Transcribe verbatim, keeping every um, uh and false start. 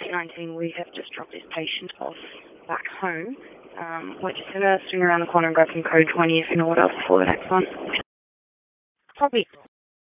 eight nineteen, we have just dropped this patient off back home. Um, we're just going to swing around the corner and grab some code twenty if you know what else before the next one. Probably